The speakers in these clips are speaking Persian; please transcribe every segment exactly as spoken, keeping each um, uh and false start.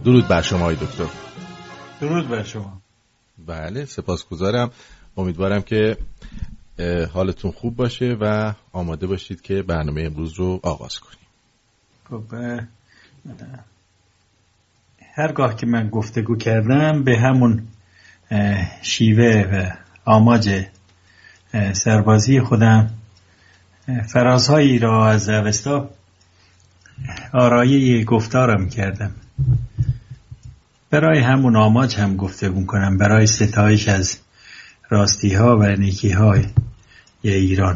درود بر شما آقای دکتر. درود بر شما. بله سپاسگزارم. امیدوارم که حالتون خوب باشه و آماده باشید که برنامه امروز رو آغاز کنیم. خب هرگاه که من گفتگو کردم به همون شیوه و آماج سربازی خودم فرازهایی را از اوستا آرایه گفتارم کردم. برای همون آماج هم گفتگو کنم، برای ستایش از راستی ها و نیکی های ایران.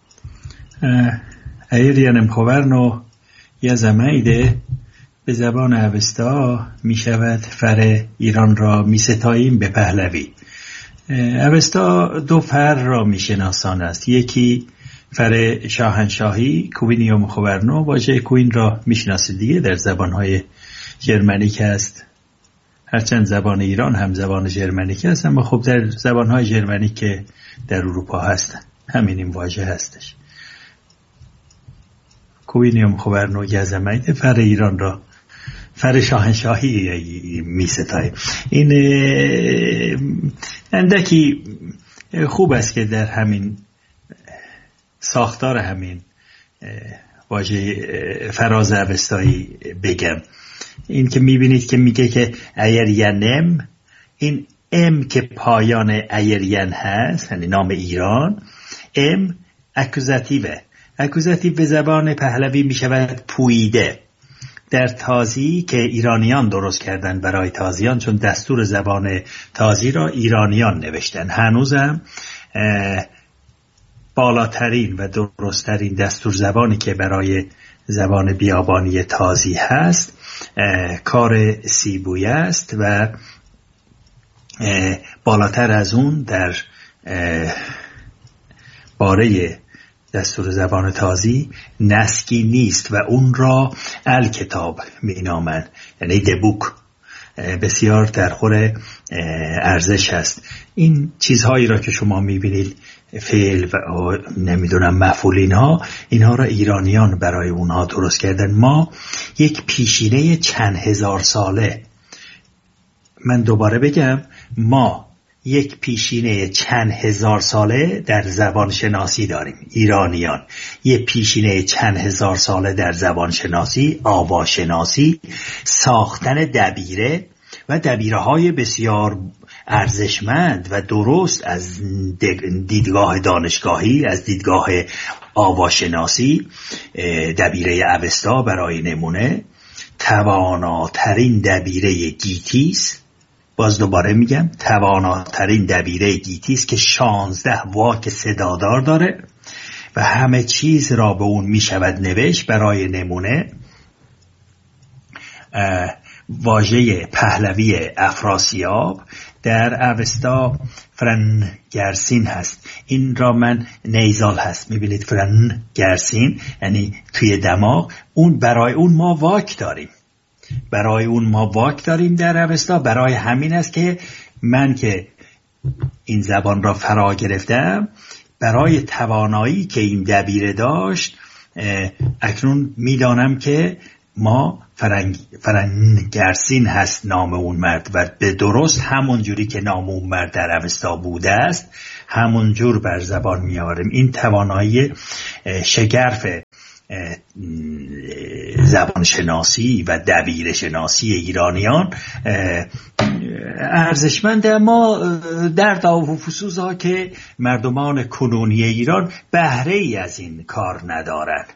ایریانم خوورنو یا زمایده به زبان اوستا می شود فر ایران را می ستاییم به پهلوی. اوستا دو فر را می شناسان است. یکی فر شاهنشاهی کوینیوم خوورنو، واژه کوین را می شناسید دیگه، در زبانهای ژرمنیک است. هرچند زبان ایران هم زبان ژرمنیک است، اما خب در زبانهای ژرمنیک که در اروپا هستن همین این واژه هستش. کوینیوم خوورنو گزمید فر ایران را فر شاهنشاهی می ستاییم. این اندکی خوب است که در همین ساختار همین واژه فراز اوستایی بگم. این که میبینید که میگه که ایرینم، این ام که پایان ایرین هست، یعنی نام ایران، ام اکوزاتیوه. اکوزاتیو به زبان پهلوی میشود پویده. در تازی که ایرانیان درست کردن برای تازیان، چون دستور زبان تازی را ایرانیان نوشتن، هنوزم بالاترین و درستترین دستور زبانی که برای زبان بیابانی تازی هست کار سیبویه است و بالاتر از اون در باره دستور زبان تازی نسکی نیست و اون را الکتاب می نامند، یعنی دبوک. بسیار در خور ارزش است. این چیزهایی را که شما می بینید، فعل و نمیدونم مفعول، اینها اینها را ایرانیان برای اونها درست کردن. ما یک پیشینه چند هزار ساله، من دوباره بگم، ما یک پیشینه چند هزار ساله در زبان شناسی داریم. ایرانیان یک پیشینه چند هزار ساله در زبان شناسی، آواشناسی، ساختن دبیره و دبیره های بسیار ارزشمند و درست از دیدگاه دانشگاهی، از دیدگاه آواشناسی. دبیره اوستا برای نمونه تواناترین دبیره گیتیس. باز دوباره میگم تواناترین دبیره گیتیس که شانزده واک صدادار داره و همه چیز را به اون میشود نوشت. برای نمونه واژه پهلوی افراسیاب در اوستا فرنگرسین هست. این را من نیزال هست، میبینید فرنگرسین یعنی توی دماغ. اون برای اون ما واک داریم، برای اون ما واک داریم در اوستا. برای همین است که من که این زبان را فرا گرفتم، برای توانایی که این دبیره داشت، اکنون میدانم که ما فرنگ فرنگرسین هست نام اون مرد و به درست همون جوری که نام اون مرد در اوستا بوده است همون جور بر زبان میاریم. این توانایی شگرف زبان شناسی و دبیر شناسی ایرانیان ارزشمند، اما در داو و فسوزها که مردمان کنونی ایران بهره ای از این کار ندارند.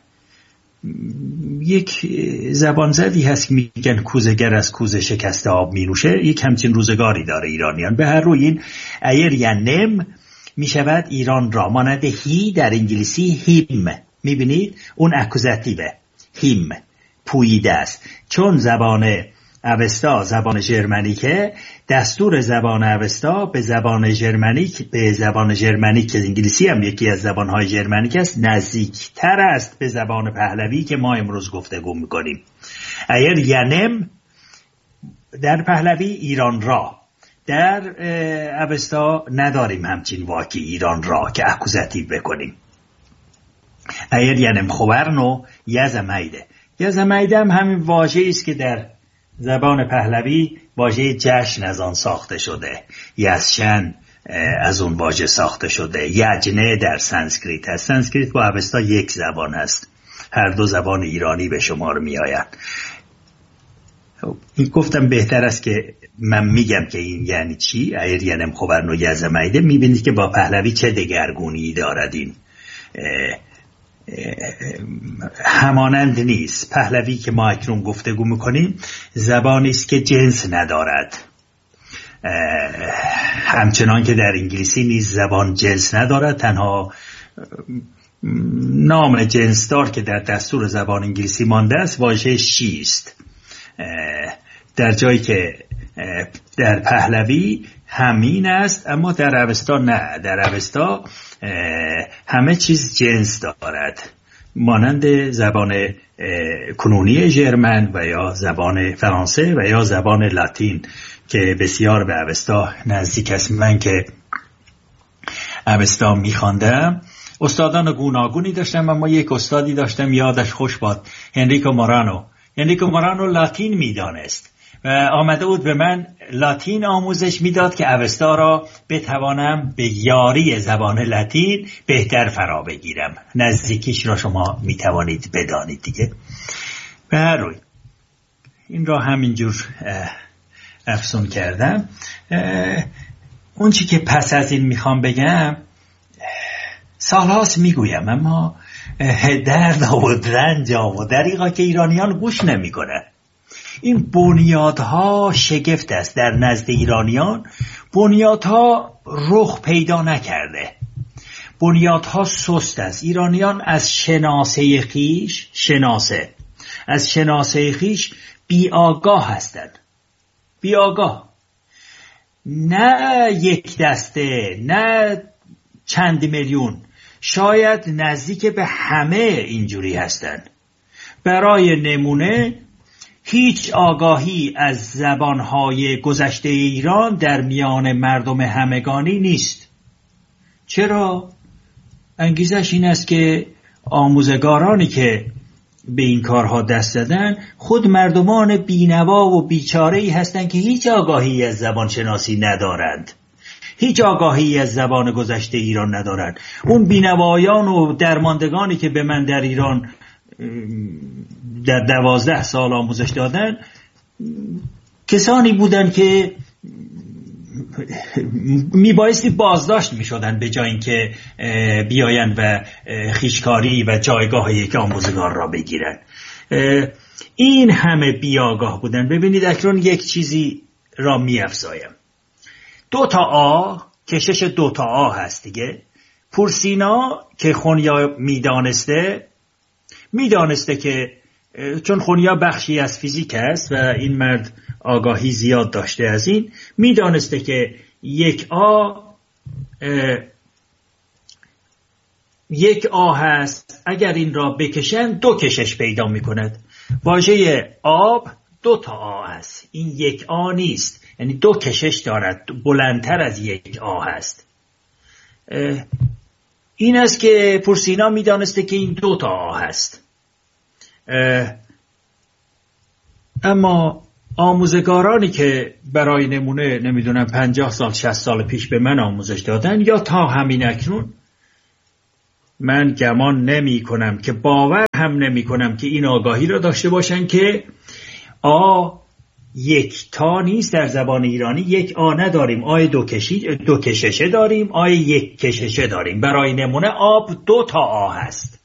یک زبان زدی هست میگن کوزه‌گر از کوزه شکسته آب می نوشه. یک همچین روزگاری داره ایرانیان. به هر روی این ایرینم می شود ایران را، مانند هی در انگلیسی هیم، می بینید اون اکوزاتیوه، هیم پویده است. چون زبان اوستا زبان ژرمنیکه، دستور زبان اوستا به زبان ژرمنیک، به زبان ژرمنیک که انگلیسی هم یکی از زبانهای ژرمنیک است، نزدیکتر است به زبان پهلوی که ما امروز گفتگو میکنیم. اگر ینم در پهلوی ایران را، در اوستا نداریم همچین واکی ایران را که اکوزاتیو بکنیم. اگر ینم خوورنو یزمیده، یزمیده هم همین واژه‌ای است که در زبان پهلوی واژه جشن از آن ساخته شده، یزشن از اون واژه ساخته شده، یجنه در سانسکریت هست. سانسکریت با اوستا یک زبان هست، هر دو زبان ایرانی به شمار می آیند. این گفتم بهتر است که من میگم که این یعنی چی. ایر ینم خبرنو یزمیده میبینید که با پهلوی چه دگرگونی دارد. این همانند نیست. پهلوی که ما اکنون گفتگو میکنیم زبانی است که جنس ندارد، همچنان که در انگلیسی نیز زبان جنس ندارد. تنها نام جنسدار که در دستور زبان انگلیسی مانده است واژه شی است، در جایی که در پهلوی همین است، اما در اوستا نه. در اوستا همه چیز جنس دارد، مانند زبان کنونی ژرمن و یا زبان فرانسه و یا زبان لاتین که بسیار به اوستا نزدیک است. من که اوستا میخواندم استادان گوناگونی داشتم، اما یک استادی داشتم یادش خوش باد، هنریکو مورانو. هنریکو مورانو لاتین میدانست و آمده بود به من لاتین آموزش میداد که اوستا را بتوانم به یاری زبان لاتین بهتر فرا بگیرم. نزدیکیش را شما میتوانید بدانید دیگه. به هر روی این را همینجور افسون کردم. اون چی که پس از این میخوام بگم سالهاست میگویم، اما درد و رنج و دریغا که ایرانیان گوش نمی کنن. این بنیادها شگفت است. در نزد ایرانیان بنیادها رخ پیدا نکرده، بنیادها سست است. ایرانیان از شناسه خیش شناسه از شناسه خیش بی آگاه هستند. بی آگاه، نه یک دسته، نه چند میلیون، شاید نزدیک به همه اینجوری هستند. برای نمونه هیچ آگاهی از زبانهای گذشته ایران در میان مردم همگانی نیست. چرا؟ انگیزش این است که آموزگارانی که به این کارها دست زدن خود مردمان بینوا و بیچاره‌ای هستند که هیچ آگاهی از زبان شناسی ندارند، هیچ آگاهی از زبان گذشته ایران ندارند. اون بینوایان و درماندگانی که به من در ایران در دوازده سال آموزش دادن کسانی بودن که میبایستی بازداشت میشدن به جای اینکه بیاین و خیشکاری و جایگاه یک آموزگار را بگیرن. این همه بیاگاه بودن. ببینید اکنون یک چیزی را میافزایم. دو تا آ، کشش دو تا آ هست دیگه. پورسینا که خونیا میدانسته میدانسته که چون خونیا بخشی از فیزیک است و این مرد آگاهی زیاد داشته از این، میدانسته که یک آ یک آ هست، اگر این را بکشن دو کشش پیدا میکند. واژه آب دو تا آ است، این یک آ نیست، یعنی دو کشش دارد، بلندتر از یک آ هست. این است که پورسینا میدانسته که این دو تا آ هست. اما آموزگارانی که برای نمونه نمیدونم پنجاه سال شصت سال پیش به من آموزش دادن یا تا همین اکنون، من گمان نمی کنم که باور هم نمی کنم که این آگاهی را داشته باشن که آ یک تا نیست. در زبان ایرانی یک آ نداریم، آ دو کشی دو کششه داریم، آ یک کششه داریم. برای نمونه آب دو تا آ هست.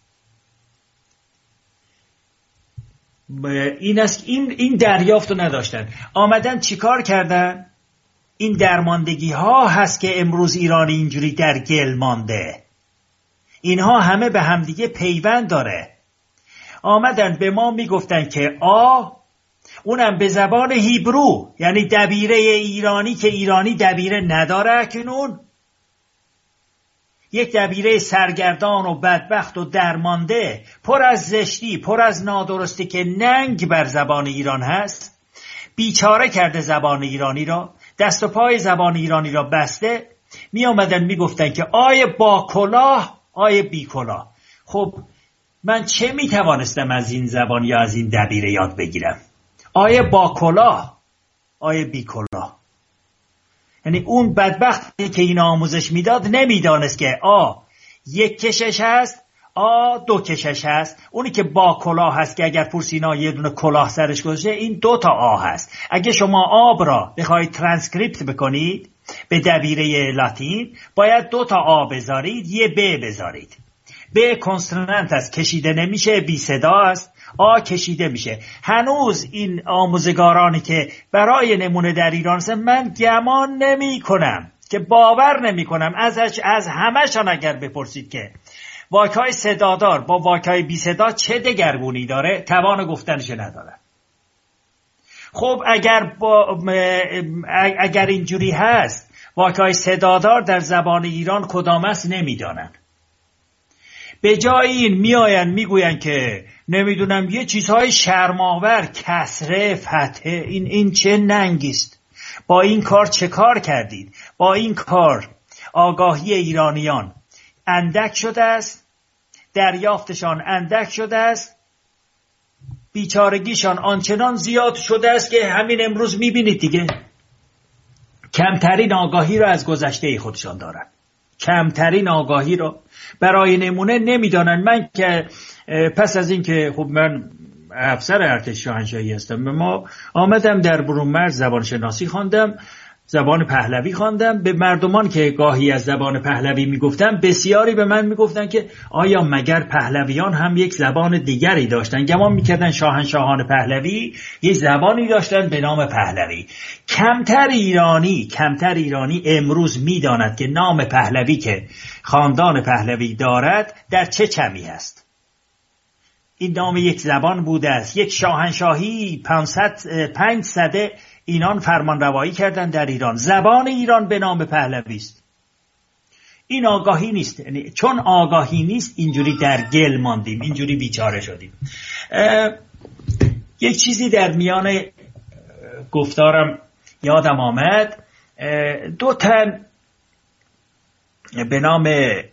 این است این این دریافت رو نداشتن. آمدن چیکار کردن؟ این درماندگی ها هست که امروز ایرانی اینجوری در گل مانده. اینها همه به همدیگه پیوند داره. آمدن به ما میگفتن که آ، اونم به زبان هیبرو، یعنی دبیره ایرانی که ایرانی دبیره نداره اکنون، یک دبیره سرگردان و بدبخت و درمانده، پر از زشتی، پر از نادرستی که ننگ بر زبان ایران هست، بیچاره کرده زبان ایرانی را، دست و پای زبان ایرانی را بسته. می آمدن می گفتن که آیه با کلاه، آیه بی کلاه. خب من چه می توانستم از این زبان یا از این دبیره یاد بگیرم؟ آیه با کلاه، آیه بی کلاه. یعنی اون بدبختی که این آموزش میداد نمیدانست که آ یک کشش هست، آ دو کشش هست. اونی که با کلاه هست که اگر پورسینا یه دونه کلاه سرش گذاشته، این دو تا آ هست. اگه شما آب را بخواید ترانسکریپت بکنید به دبیره لاتین، باید دو تا آ بذارید، یه ب بذارید. ب کنسونانت است، کشیده نمیشه، بی صدا است. آ کشیده میشه. هنوز این آموزگارانی که برای نمونه در ایران هستن، من گمان نمی کنم که باور نمی کنم از از همه‌شان اگر بپرسید که واکای صدادار با واکای بی صدا چه دگرگونی داره، توان گفتنش ندارن. خب اگر با اگر اینجوری هست، واکای صدادار در زبان ایران کدام است نمیدانن. به جای این میآین میگوین که نمیدونم یه چیزهای شرم‌آور، کسره، فتحه، این این چه ننگیست؟ با این کار چه کار کردید؟ با این کار آگاهی ایرانیان اندک شده است، دریافتشان اندک شده است، بیچارگیشان آنچنان زیاد شده است که همین امروز میبینید دیگه کمترین آگاهی را از گذشته خودشان دارن. کمترین آگاهی را برای نمونه نمیدانن. من که پس از این که خب من افسر ارتش شاهنشاهی هستم، ما آمدم در برون مرز زبان شناسی خواندم، زبان پهلوی خواندم. به مردمان که گاهی از زبان پهلوی میگفتم، بسیاری به من میگفتن که آیا مگر پهلویان هم یک زبان دیگری داشتن؟ گمان میکردن شاهنشاهان پهلوی یک زبانی داشتن به نام پهلوی. کمتر ایرانی کمتر ایرانی امروز میداند که نام پهلوی که خاندان پهلوی دارد در چه چمی است. این نام یک زبان بوده است. یک شاهنشاهی پنج سده اینان فرمان روایی کردن در ایران. زبان ایران به نام پهلوی است. این آگاهی نیست. یعنی چون آگاهی نیست اینجوری در گل ماندیم، اینجوری بیچاره شدیم. یک چیزی در میان گفتارم یادم آمد. دو تن به نام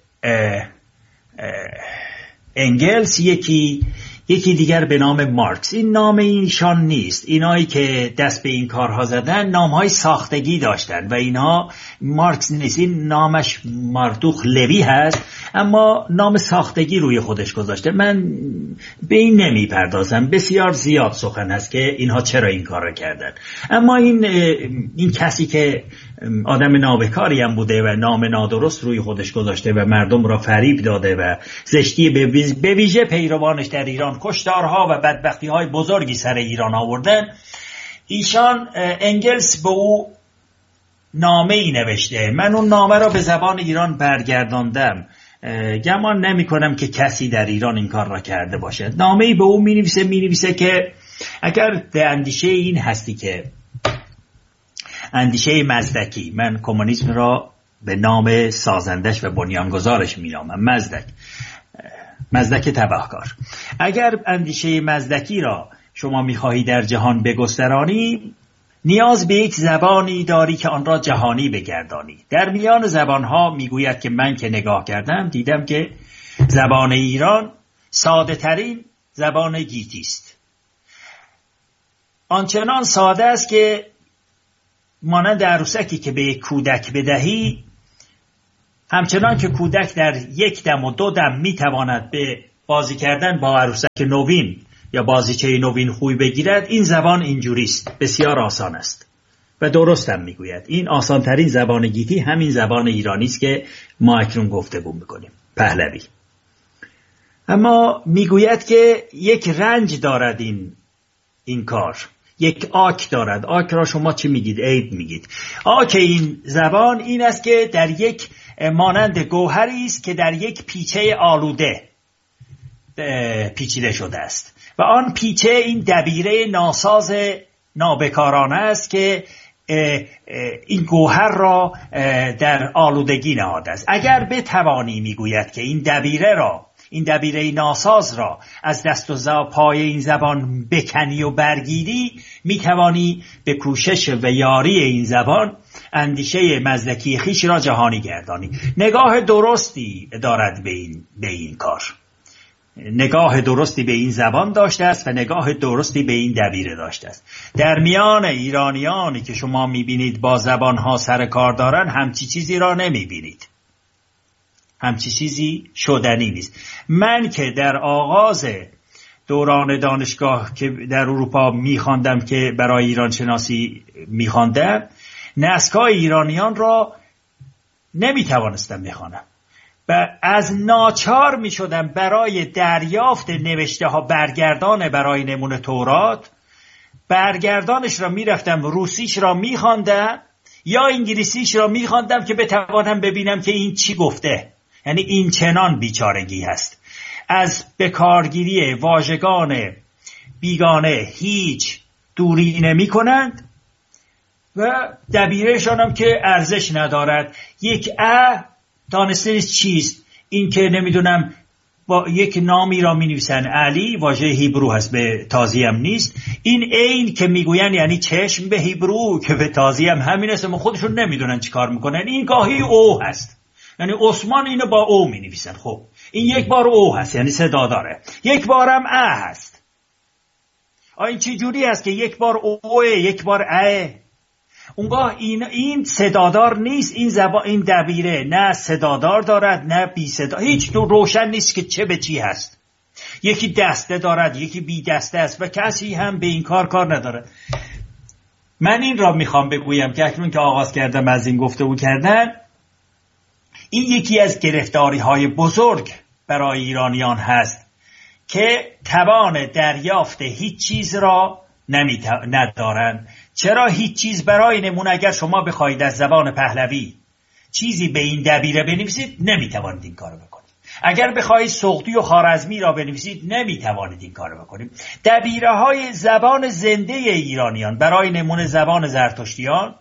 انگلس، یکی یکی دیگر به نام مارکس. این نام اینشان نیست. اینایی که دست به این کارها زدن نامهای ساختگی داشتن و اینها مارکس نیست. این نامش ماردوخ لوی هست، اما نام ساختگی روی خودش گذاشته. من به این نمی پردازم. بسیار زیاد سخن هست که اینها چرا این کار را کردن. اما این این کسی که آدم نابکاری هم بوده و نام نادرست روی خودش گذاشته و مردم را فریب داده و زشتی به ویژه پیروانش در ایران کشتارها و بدبختی‌های بزرگی سر ایران آوردن، ایشان انگلس به او نامه ای نوشته. من اون نامه را به زبان ایران برگرداندم. گمان نمی کنم که کسی در ایران این کار را کرده باشد. نامه ای به او می نویسه می نویسه که اگر به اندیشه این هستی که اندیشه مزدکی، من کمونیسم را به نام سازندش و بنیانگذارش می نامم، مزدک مزدک تبهکار. اگر اندیشه مزدکی را شما می خواهی در جهان بگسترانی، نیاز به یک زبانی داری که آن را جهانی بگردانی. در میان زبانها میگوید که من که نگاه کردم دیدم که زبان ایران ساده ترین زبان گیتی است. آنچنان ساده است که مانند عروسکی که به یک کودک بدهی، همچنان که کودک در یک دم و دو دم میتواند به بازی کردن با عروسک نوین یا بازیچه نوین خوی بگیرد، این زبان اینجوریست. بسیار آسان است و درست هم میگوید. این آسان ترین زبان گیتی همین زبان ایرانی است که ما اکنون گفتگو میکنیم، پهلوی. اما میگوید که یک رنج دارد این این کار، یک آک دارد. آک را شما چی میگید؟ عیب میگید. آک این زبان این است که در یک مانند گوهری است که در یک پیچه آلوده پیچیده شده است و آن پیچه این دبیره ناساز نابکارانه است که این گوهر را در آلودگی نهاده است. اگر بتوانی، میگوید که این دبیره را، این دبیره ناساز را از دست و پای این زبان بکنی و برگیری، میتوانی به کوشش و یاری این زبان اندیشه مزدکی خیش را جهانی گردانی. نگاه درستی دارد به این, به این کار. نگاه درستی به این زبان داشته است و نگاه درستی به این دبیره داشته است. در میان ایرانیانی که شما میبینید با زبانها سر کار دارن همچی چیزی را نمیبینید، همچی چیزی شدنی نیست. من که در آغاز دوران دانشگاه که در اروپا میخواندم که برای ایران شناسی میخواندم، نسک‌های ایرانیان را نمیتوانستم بخوانم و از ناچار می شدم برای دریافت نوشته ها برگردان، برای نمونه تورات برگردانش را می رفتم روسیش را می خواندم یا انگلیسیش را می خواندم که بتوانم ببینم که این چی گفته. یعنی این چنان بیچارگی هست. از بکارگیری واژگان بیگانه هیچ دوری نمی کنند و دبیرشان هم که ارزش ندارد. یک ا دانسته نیست چیست، این که نمیدونم با یک نامی را می نویسن علی، واژه هیبرو هست به تازی هم نیست. این این که میگوین یعنی چشم به هیبرو که به تازی هم همین است، اما خودشون نمیدونن چی کار میکنن. این گاهی او هست، یعنی عثمان اینو با او می نویسن. خب این یک بار او هست یعنی صدا داره، یک بارم ا هست. این چه جوری است که یک بار اوه یک بار ا؟ اونگاه این این صدادار نیست. این زبان، این دبیره نه صدادار دارد نه بی صدا، هیچ تو روشن نیست که چه به چی هست. یکی دسته دارد یکی بی دسته است و کسی هم به این کار کار نداره. من این را میخوام بگویم که اکنون که آغاز کردم از این گفتگو کردن، این یکی از گرفتاری های بزرگ برای ایرانیان هست که توان دریافت هیچ چیز را ندارن. چرا هیچ چیز؟ برای نمونه اگر شما بخواید از زبان پهلوی چیزی به این دبیره بنویسید نمیتوانید این کارو بکنید. اگر بخواید سغدی و خوارزمی را بنویسید نمیتوانید این کارو بکنید. دبیره های زبان زنده ایرانیان، برای نمونه زبان زرتشتیان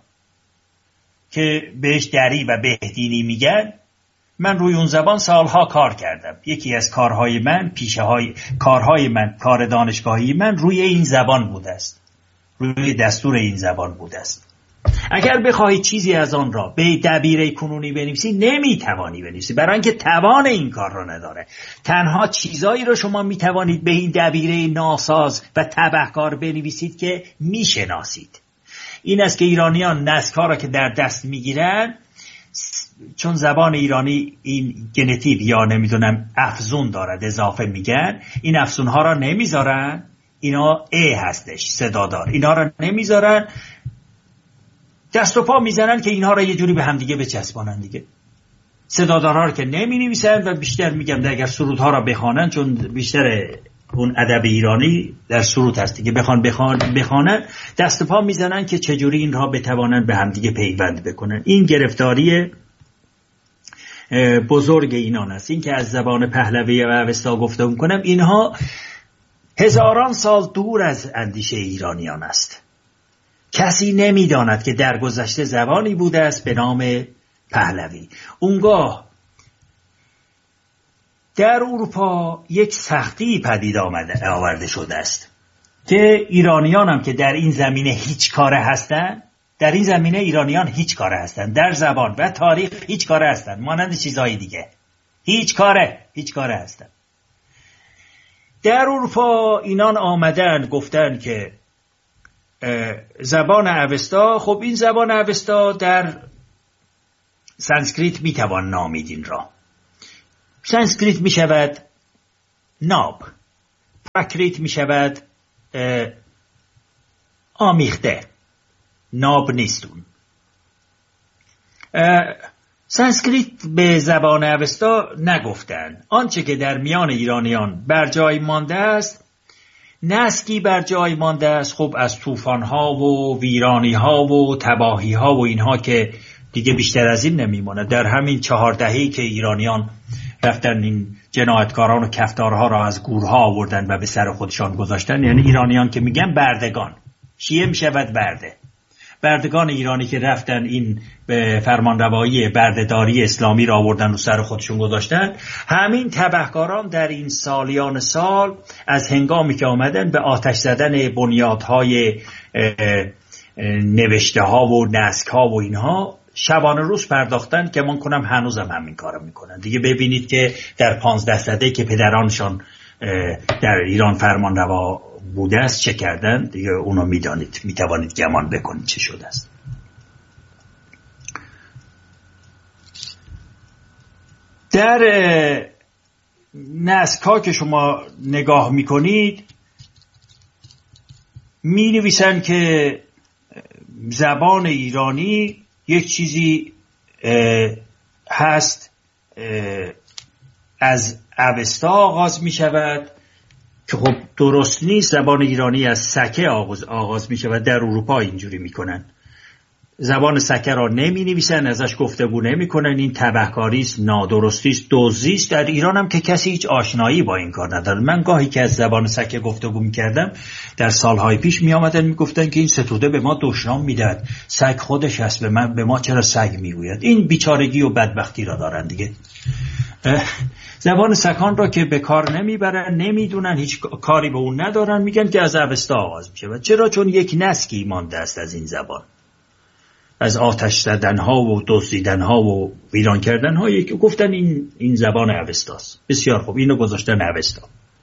که بهش دری و بهدینی میگن، من روی اون زبان سالها کار کردم. یکی از کارهای من، پیشه های کارهای من، کار دانشگاهی من روی این زبان بوده است، روی دستور این زبان بوده است. اگر بخواهی چیزی از آن را به دبیره کنونی بنویسی نمیتوانی بنویسی، برای اینکه توان این کار را نداره. تنها چیزایی را شما میتوانید به این دبیره ناساز و تبهکار بنویسید که میشناسید. این است که ایرانیان نسک‌ها را که در دست میگیرن، چون زبان ایرانی این گنتیو یا نمیدونم افزون دارد اضافه میگن، این افزون ها را نمیذارن، اینا ای هستش صدادار، اینا را نمیذارن، دست و پا میزنن که اینها را یه جوری به هم دیگه بچسبانن دیگه. صدادارها را که نمی نویسن و بیشتر میگم اگر سرودها را بخوانن، چون بیشتر اون ادب ایرانی در سرود هست دیگه، بخوان بخوانن دست و پا میزنن که چجوری اینها بتوانن به هم دیگه پیوند بکنن. این گرفتاری بزرگ اینان است. این که از زبان پهلوی و اوستا گفته میکنم، اینها هزاران سال دور از اندیشه ایرانیان است. کسی نمیداند که در گذشته زبانی بوده است به نام پهلوی. اونگاه در اروپا یک سختی پدید آمده آورده شده است که ایرانیان هم که در این زمینه هیچ کاره هستند، در این زمینه ایرانیان هیچ کاره هستند، در زبان و تاریخ هیچ کاره هستند، مانند چیزهای دیگه هیچ کاره هیچ کاره هستند. در اروپا اینان آمدن گفتن که زبان اوستا، خب این زبان اوستا در سانسکریت میتوان نامید. این را سانسکریت میشود ناب، پراکریت میشود آمیخته، ناب نیستون. سانسکریت به زبان اوستا نگفتن. آنچه که در میان ایرانیان بر جای مانده است، نسکی بر جای مانده است، خب از طوفان‌ها و ویرانی‌ها و تباهی‌ها و اینها که دیگه بیشتر از این نمیمونه. در همین چهار دهه‌ای که ایرانیان رفتن این جنایتکاران و کفتارها را از گورها آوردن و به سر خودشان گذاشتن، یعنی ایرانیان که میگن بردگان، شیعه میشود برده، بردگان ایرانی که رفتن این به فرمانروایی بردهداری اسلامی را آوردن و سر خودشون گذاشتن، همین تبهکاران در این سالیان سال از هنگامی که آمدن به آتش زدن بنیادهای نوشته ها و نسک ها و اینها شبانه روز پرداختن که من کنم هنوزم همین کارو میکنن دیگه. ببینید که در پانزده سده که پدرانشان در ایران فرمان روا بوده است چه کردن دیگه اونو میدانید، میتوانید گمان بکنید چه شده است. در نسک‌ها که شما نگاه میکنید می نویسن که زبان ایرانی یک چیزی هست از اوستا آغاز می شود که خب درست نیست. زبان ایرانی از سکه آغاز, آغاز می شود. در اروپا اینجوری می کنن، زبان سکه را نمی نویسن، ازش گفتگو نمی کنن، این تبهکاری است، نادرستی است، دزدی است. در ایران هم که کسی هیچ آشنایی با این کار نداره. من گاهی که از زبان سکه گفتگو می کردم در سالهای پیش می آمدن می گفتن که این ستوده به ما دشنام می دهد، سگ خودش هست، به, من به ما چرا سگ می گوید. این بیچارگی و بدبختی را دارن دیگه. زبان سکان را که به کار نمیبرن، نمیدونن، هیچ کاری به اون ندارن، میگن که از اوستا آغاز میشه. و چرا؟ چون یک نسکی مانده است از این زبان، از آتش زدنها و دزدیدنها و ویران کردنها، یک گفتن این این زبان اوستاست. بسیار خوب، اینو گذاشتن اوستا.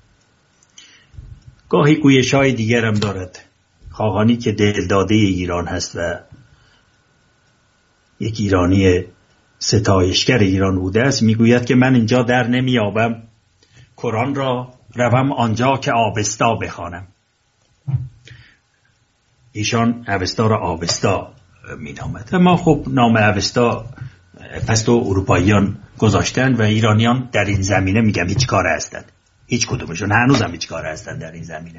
گاهی گویش‌های دیگر هم دارد. خاقانی که دلداده ایران هست و یک ایرانی ستایشگر ایران بوده است، میگوید که من اینجا در نمیابم قرآن را، روم آنجا که آبستا بخوانم. ایشان اوستا را آبستا مینامد. اما خب نام اوستا پس تو اروپاییان گذاشتن و ایرانیان در این زمینه میگم هیچ کار هستند، هیچ کدومشون هنوز هم هیچ کار هستند در این زمینه.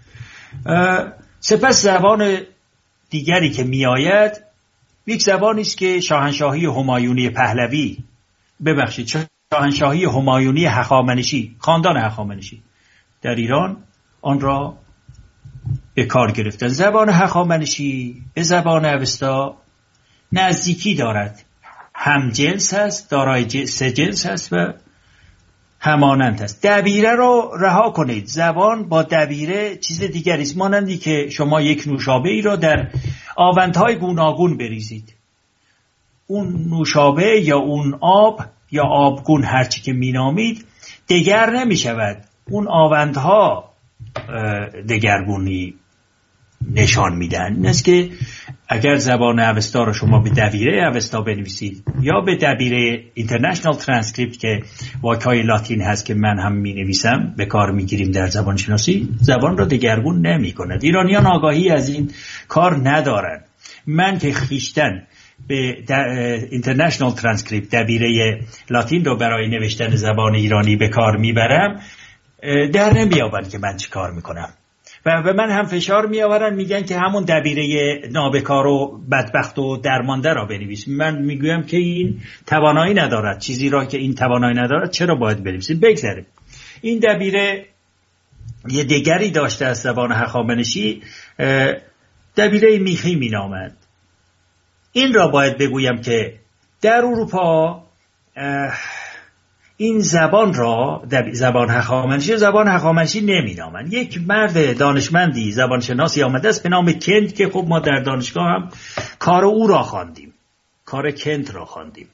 سپس زبان دیگری که میآید یک زبانی است که شاهنشاهی همایونی پهلوی، ببخشید شاهنشاهی همایونی هخامنشی، خاندان هخامنشی در ایران آن را به کار گرفتن. زبان هخامنشی به زبان اوستا نزدیکی دارد، هم جنس هست، دارای سه جنس هست و همانند است. دبیره رو رها کنید، زبان با دبیره چیز دیگری است. مانندی که شما یک نوشابه ای را در آوندهای گوناگون بریزید، اون نوشابه یا اون آب یا آبگون هرچی که مینامید دگر نمی شود، اون آوندها دگرگونی نشان میدن. این است که اگر زبان اوستا را شما به دبیره اوستا بنویسید یا به دبیره اینترنشنال ترانسکریپت که واکهای لاتین هست که من هم می نویسم به کار می گیریم در زبان شناسی، زبان را دگرگون نمی کند. ایرانیان آگاهی از این کار ندارن. من که خیشتن به اینترنشنال ترانسکریپت دبیره لاتین رو برای نوشتن زبان ایرانی به کار میبرم، در نمیابن که من چی کار میکنم و به من هم فشار میآورن، میگن که همون دبیره نابکار و بدبخت و درمانده را بنویس. من میگویم که این توانایی ندارد، چیزی را که این توانایی ندارد چرا باید بنویسید. بگذاریم. این دبیره یه دیگری داشته از زبان هخامنشی، دبیره میخی مینامد. این را باید بگویم که در اروپا این زبان را زبان هخامنشی زبان هخامنشی نمینامند. یک مرد دانشمندی زبانشناسی آمده است به نام کنت که خب ما در دانشگاه هم کار او را خواندیم، کار کنت را خواندیم.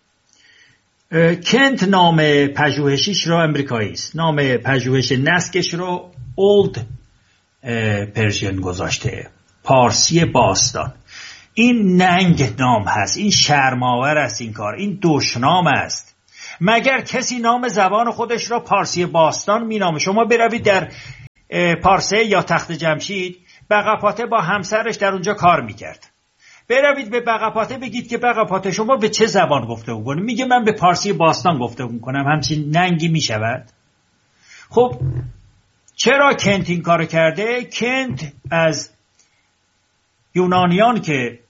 کنت نام پژوهشیش را امریکایی است، نام پژوهش نسکش را اولد پرژین گذاشته، پارسی باستان. این ننگ نام هست، این شرم‌آور است، این کار این دشنام است. مگر کسی نام زبان خودش را پارسی باستان مینامه؟ شما بروید در پارسه یا تخت جمشید، بقاپاته با همسرش در اونجا کار میکرد. بروید به بقاپاته بگید که بقاپاته شما به چه زبان گفتگو کنید؟ میگه من به پارسی باستان گفتگو میکنم. همچین ننگی میشود؟ خب چرا کنت این کار کرده؟ کنت از یونانیان که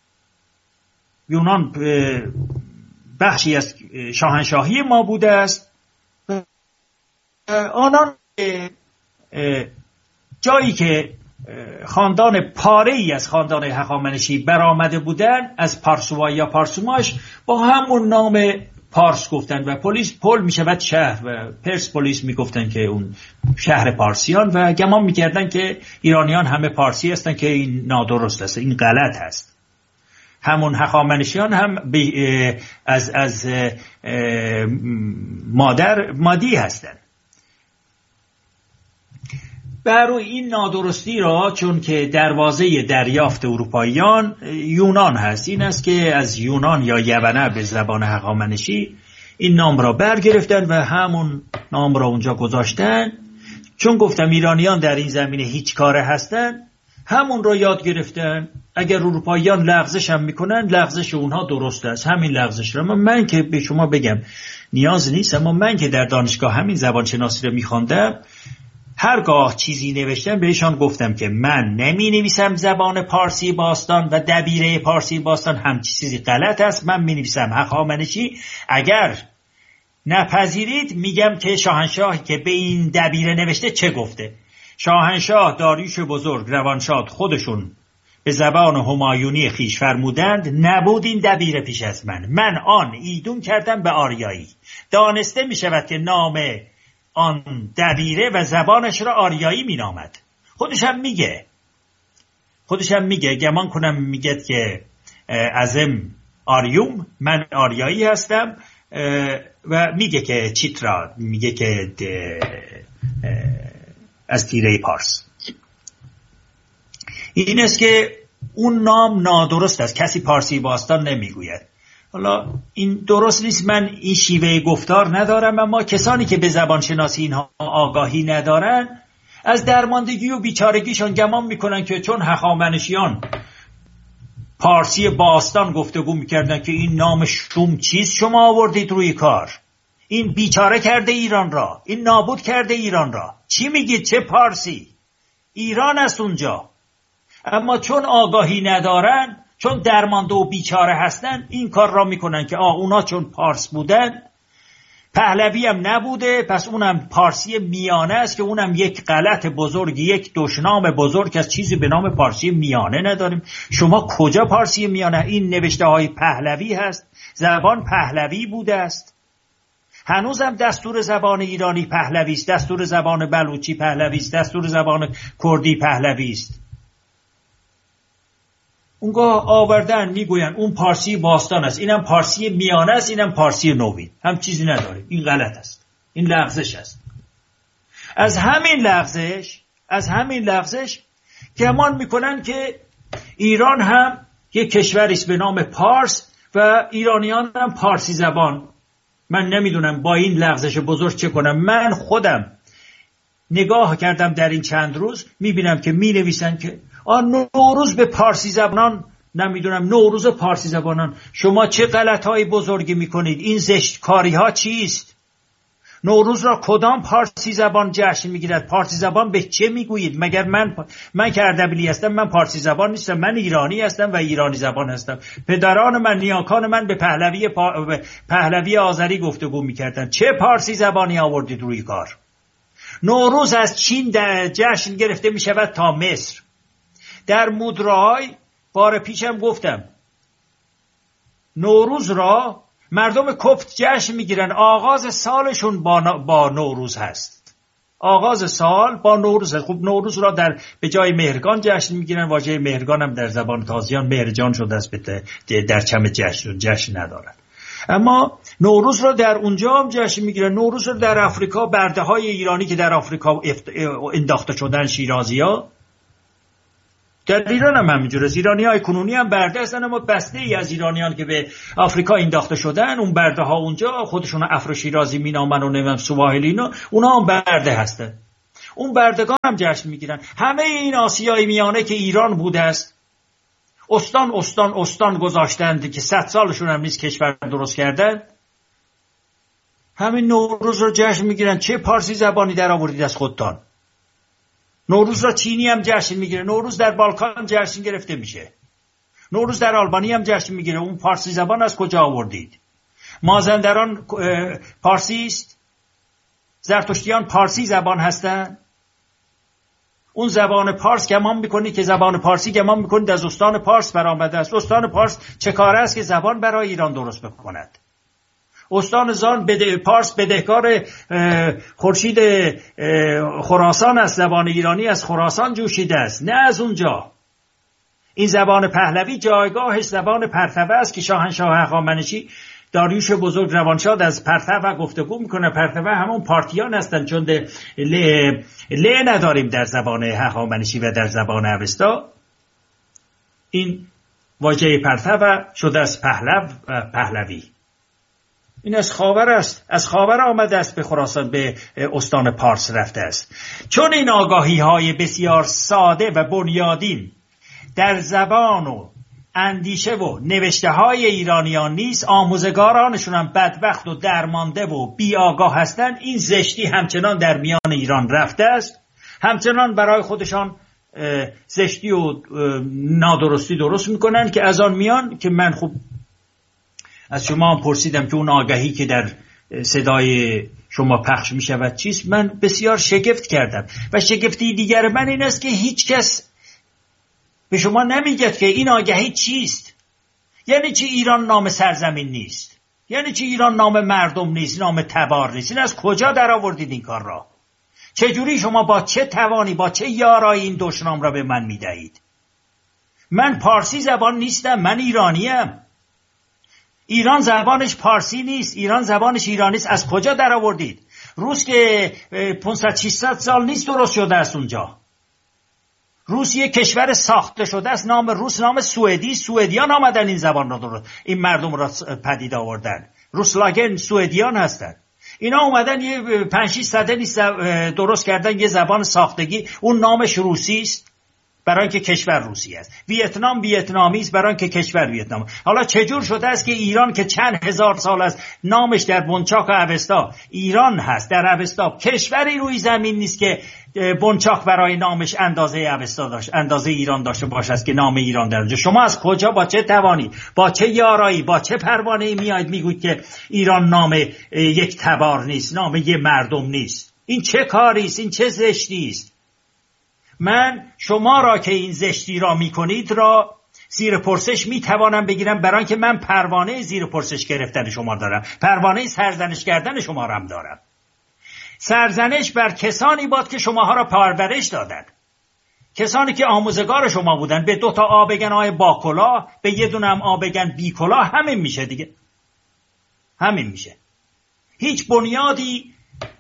یونان بخشی از شاهنشاهی ما بوده است، آنان جایی که خاندان پاره ای از خاندان هخامنشی برآمده بودن از پارسووا یا پارسوماش با همون نام پارس گفتن و پلیس پل می شود شهر و پرس پلیس می گفتن که اون شهر پارسیان و گمان می کردن که ایرانیان همه پارسی هستن که این نادرست است، این غلط هست. همون هخامنشیان هم از از مادر مادی هستن. برای این نادرستی را، چون که دروازه دریافت اروپاییان یونان هست، این است که از یونان یا یونان به زبان هخامنشی این نام را برگرفتن و همون نام را اونجا گذاشتن. چون گفتم ایرانیان در این زمینه هیچ کاره هستن، همون را یاد گرفتن. اگر اروپاییان لغزش هم میکنن، لغزش اونها درست است، همین لغزش را. من که به شما بگم نیاز نیست، اما من که در دانشگاه همین زبان شناسی را میخواندم، هرگاه چیزی نوشتم بهشان گفتم که من نمی نویسم زبان پارسی باستان و دبیره پارسی باستان هم چیزی غلط است، من می نویسم هخامنشی. اگر نپذیرید میگم که شاهنشاهی که به این دبیره نوشته چه گفته. شاهنشاه داریوش بزرگ روانشاد خودشون به زبان همایونی خیش فرمودند نبود این دبیره پیش از من، من آن ایدون کردم به آریایی. دانسته می شود که نام آن دبیره و زبانش را آریایی می نامد. خودش هم میگه خودش هم میگه گمان کنم میگه که ازم آریوم، من آریایی هستم، و میگه که چیترا، میگه که از تیره پارس. این است که اون نام نادرست است، کسی پارسی باستان نمیگوید. حالا این درست نیست، من این شیوه گفتار ندارم، اما کسانی که به زبان شناسی اینها آگاهی ندارن از درماندگی و بیچارگیشان گمان میکنن که چون هخامنشیان پارسی باستان گفتگو میکردن که این نام شوم چیز شما آوردید روی کار، این بیچاره کرده ایران را، این نابود کرده ایران را، چی میگید؟ چه پارسی؟ ایران است اونجا. اما چون آگاهی ندارن، چون درمانده و بیچاره هستن، این کار را میکنن که آه اونا چون پارس بودن، پهلوی هم نبوده، پس اونم پارسی میانه است که اونم یک غلط بزرگ، یک دشنام بزرگ از چیزی به نام پارسی میانه نداریم. شما کجا پارسی میانه؟ این نوشته های پهلوی هست، زبان پهلوی بوده است، هنوزم دستور زبان ایرانی پهلوی است، دستور زبان بلوچی پهلوی است، دستور زبان کردی پهلوی است. اونگاه آوردن میگوین اون پارسی باستان است، اینم پارسی میانه است، اینم پارسی نوین، هم چیزی نداره. این غلط است، این لغزش است. از همین لغزش از همین لغزش گمان میکنن که ایران هم یک کشوری است به نام پارس و ایرانیان هم پارسی زبان. من نمیدونم با این لغزش بزرگ چه کنم. من خودم نگاه کردم در این چند روز، میبینم که مینویسن که آن نوروز به پارسی زبانان، نمیدونم نوروز پارسی زبانان. شما چه غلطهای بزرگی میکنید؟ این زشتکاری ها چیست؟ نوروز را کدام پارسی زبان جشن میگیرد؟ پارسی زبان به چه میگویید؟ مگر من من که اردبیلی هستم، من پارسی زبان نیستم، من ایرانی هستم و ایرانی زبان هستم. پدران من، نیاکان من به پهلوی پا... به پهلوی آذری گفتگو میکردن. چه پارسی زبانی آوردید روی کار؟ نوروز از چین جشن گرفته میشود تا مصر. در مودرای بار پیشم گفتم نوروز را مردم کفت جشن میگیرن، آغاز سالشون با, با نوروز هست، آغاز سال با نوروز هست. خب نوروز را در به جای مهرگان جشن میگیرن، واژه مهرگان هم در زبان تازیان مهرجان شده است، در چم جشن جشن ندارن. اما نوروز را در اونجا هم جشن میگیرن. نوروز را در آفریقا، برده های ایرانی که در آفریقا انداخته شدن، شیرازی ها، در ایران هم همینجور است. ایرانی های کنونی هم برده هستن، اما بسته ای از ایرانیان که به آفریقا انداخته شدن، اون برده ها اونجا خودشون افرو شیرازی مینامن و نمیم سواحلی، اینا اونا هم برده هستن. اون بردگان هم جشن میگیرن. همه این آسیای میانه که ایران بوده است، استان استان استان گذاشتند که صد سالشون هم نیست کشور درست کردن، همین نوروز رو جشن میگیرن. چه پارسی زبانی در آوردید از خودتان؟ نوروز را چینی هم جشن میگیره، نوروز در بالکان جشن گرفته میشه، نوروز در آلبانی هم جشن میگیره. اون پارسی زبان از کجا آوردید؟ مازندران پارسی است، زرتشتیان پارسی زبان هستن. اون زبان پارس گمان میکنید که زبان پارسی گمان میکنید از استان پارس برآمده است. استان پارس چه کاره است که زبان برای ایران درست بکند؟ استان زان بده پارس بدهکار خورشید خراسان است، زبان ایرانی از خراسان جوشیده است، نه از اونجا. این زبان پهلوی جایگاهش زبان پرتوه است که شاهنشاه هخامنشی داریوش بزرگ روانشاد از پرتو گفتگو میکنه. پرتو همون پارتیان هستن، چون ل ل نداریم در زبان هخامنشی و در زبان اوستا. این واژه پرتو شده از پهلو و پهلوی. این از خاور است، از خاور آمده است، به خراسان به استان پارس رفته است. چون این آگاهی های بسیار ساده و بنیادین در زبان و اندیشه و نوشته های ایرانیان نیست، آموزگارانشون هم بدبخت و درمانده و بی آگاه هستند. این زشتی همچنان در میان ایران رفته است، همچنان برای خودشان زشتی و نادرستی درست میکنن که از آن میان که من خوب از شما هم پرسیدم که اون آگاهی که در صدای شما پخش می شود چیست. من بسیار شگفت کردم و شگفتی دیگر من این است که هیچ کس به شما نمیگد که این آگاهی چیست. یعنی چی ایران نام سرزمین نیست؟ یعنی چی ایران نام مردم نیست، نام تبار نیست؟ این از کجا در آوردید این کار را؟ چجوری شما با چه توانی، با چه یارایی این دشنام را به من میدهید؟ من پارسی زبان نیستم، من ایرانیم. ایران زبانش پارسی نیست، ایران زبانش ایرانی است. از کجا در آوردید؟ روس که پانصد ششصد سال نیست درست شده است اونجا. روس یک کشور ساخته شده است، نام روس نام سوئدی، سوئدیان آمدن این زبان را درست، این مردم را پدید آوردن. روسلاگن سوئدیان هستن. اینا اومدن یه پنج شش سده نیست درست کردن یه زبان ساختگی، اون نامش روسی است برای اینکه کشور روسی است. ویتنام ویتنامی است برای اینکه کشور ویتنام. حالا چجور شده است که ایران که چند هزار سال است نامش در بنچاک و اوستا ایران هست، در اوستا کشوری روی زمین نیست که بنچاک برای نامش اندازه اوستا داشت، اندازه ایران داشته باشه است که نام ایران در اونجا. شما از کجا، با چه توانی، با چه یارایی، با چه پروانه‌ای میاید میگوید که ایران نام یک تبار نیست، نام یک مردم نیست؟ این چه کاری است؟ این چه زشتی است؟ من شما را که این زشتی را میکنید را زیر پرسش میتوانم بگیرم، برای اینکه من پروانه زیر پرسش گرفتن شما دارم، پروانه سرزنش کردن شما را هم دارم. سرزنش بر کسانی باد که شماها را پرورش دادن، کسانی که آموزگار شما بودن. به دو تا آ بگن آی با کلاه، به یه دونه هم آ بگن بی کلاه، همین میشه دیگه، همین میشه. هیچ بنیادی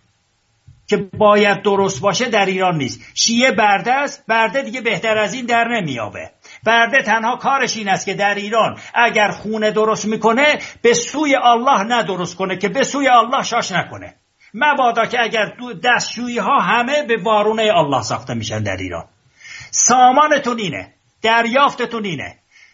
که باید درست باشه در ایران نیست. شیعه برده است، برده دیگه بهتر از این در نمیابه. برده تنها کارش این است که در ایران اگر خونه درست میکنه به سوی الله نه درست کنه، که به سوی الله شاش نکنه. مبادا که اگر دستشویی ها همه به وارونه الله ساخته میشن در ایران. سامانتون اینه، دریافتتون اینه،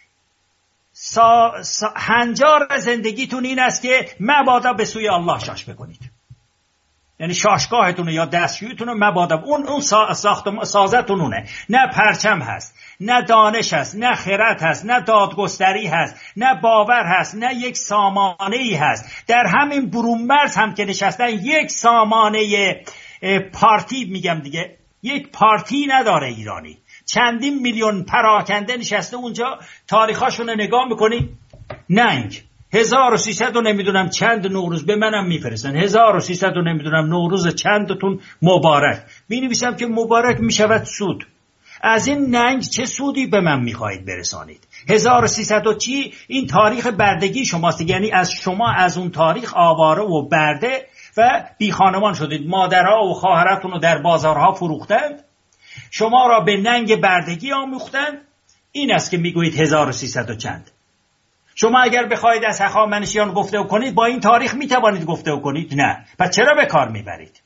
سا... سا... هنجار زندگیتون این است که مبادا به سوی الله شاش بکنید. یعنی شاشگاهتون یا دستشویتون مبادا اون اون ساخت سازتون اونه. نه پرچم هست، نه دانش هست، نه خرد هست، نه دادگستری هست، نه باور هست، نه یک سامانه ای هست. در همین برونمرز هم که نشستن یک سامانه پارتی، میگم دیگه، یک پارتی نداره ایرانی. چندین میلیون پراکنده نشسته اونجا، تاریخاشون رو نگاه میکنی ننگ. هزار و سیصد و نمیدونم چند نوروز به منم میفرستن، هزار و سیصد و نمیدونم نوروز چندتون مبارک. بینویسم که مبارک میشود سود. از این ننگ چه سودی به من میخواهید برسانید؟ هزار و سیصد و چی؟ این تاریخ بردگی شماست، یعنی از شما از اون تاریخ آواره و برده و بی خانمان شدید. مادرها و خواهرتون رو در بازارها فروختند، شما را به ننگ بردگی آموختند. این است که میگویید هزار و سیصد و چند. شما اگر بخواید از هخامنشیان گفته کنید با این تاریخ میتوانید گفته کنید؟ نه. پس چرا به کار میبرید؟